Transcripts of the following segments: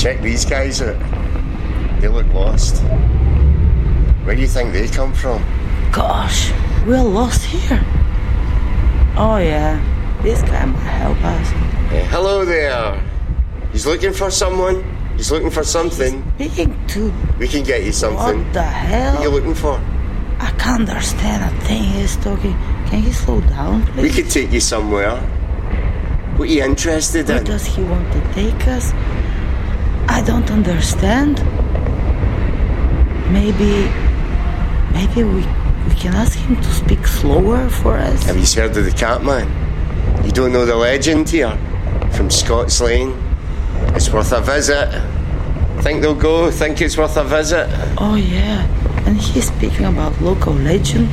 Check these guys out. They look lost. Where do you think they come from? Gosh, we're lost here. Oh yeah, this guy might help us. Hello there. He's looking for someone. He's looking for something. Speaking to... We can get you something. What the hell? What are you looking for? I can't understand a thing he's talking. Can he slow down, please? We could take you somewhere. What are you interested in? Where does he want to take us? I don't understand. Maybe we can ask him to speak slower for us. Have you heard of the Catman? You don't know the legend here? From Scott's Lane? It's worth a visit. Think they'll go? Think it's worth a visit? Oh yeah, and he's speaking about local legend.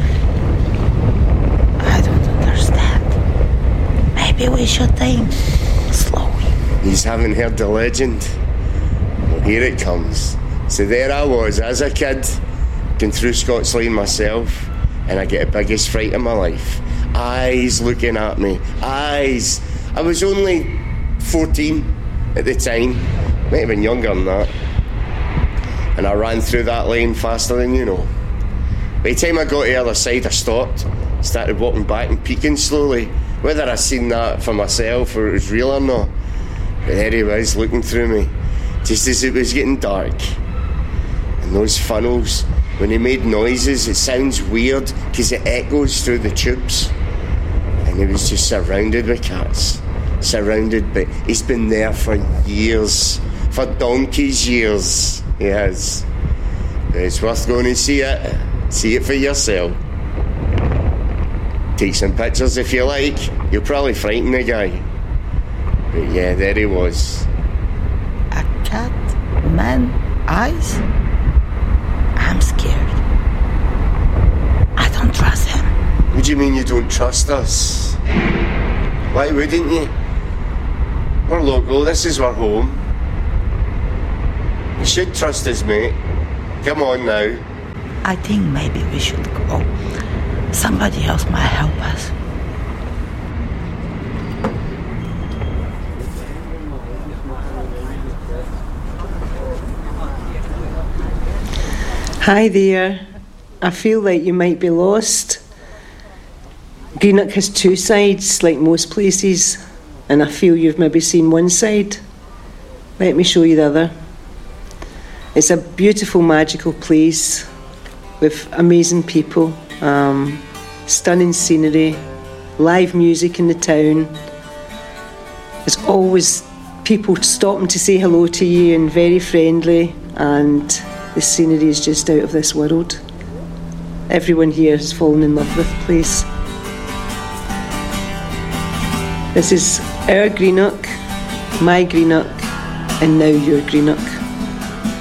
I don't understand. Maybe we should think slowly. You haven't heard the legend? Well, here it comes. So there I was, as a kid, going through Scott's Lane myself, and I get the biggest fright of my life. Eyes looking at me. Eyes. I was only 14 at the time. Might have been younger than that. And I ran through that lane faster than you know. By the time I got to the other side, I stopped, started walking back and peeking slowly, whether I seen that for myself or it was real or not. But there he was, looking through me, just as it was getting dark. And those funnels, when they made noises, it sounds weird because it echoes through the tubes. And he was just surrounded with cats. Surrounded, but he's been there for years, for donkey's years. He has. But it's worth going to see it for yourself. Take some pictures if you like. You'll probably frighten the guy. But yeah, there he was. A cat, man, eyes. I'm scared. I don't trust him. What do you mean you don't trust us? Why wouldn't you? We're local, this is our home. You should trust us, mate. Come on now. I think maybe we should go. Somebody else might help us. Hi there. I feel like you might be lost. Greenock has two sides, like most places, and I feel you've maybe seen one side. Let me show you the other. It's a beautiful, magical place with amazing people, stunning scenery, live music in the town. There's always people stopping to say hello to you and very friendly, and the scenery is just out of this world. Everyone here has fallen in love with the place. This is our Greenock, my Greenock, and now your Greenock.